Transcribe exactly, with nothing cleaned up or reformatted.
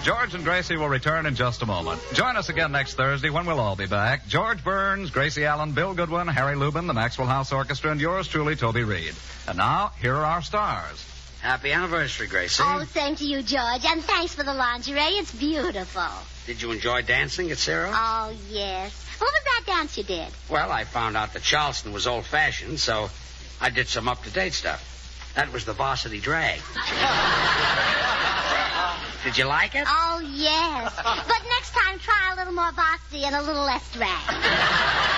George and Gracie will return in just a moment. Join us again next Thursday when we'll all be back. George Burns, Gracie Allen, Bill Goodwin, Harry Lubin, the Maxwell House Orchestra, and yours truly, Toby Reed. And now, here are our stars. Happy anniversary, Gracie. Oh, same to you, George. And thanks for the lingerie. It's beautiful. Did you enjoy dancing at Ciro's? Oh, yes. What was that dance you did? Well, I found out that Charleston was old-fashioned, so I did some up-to-date stuff. That was the varsity drag. Did you like it? Oh, yes. But next time, try a little more varsity and a little less drag.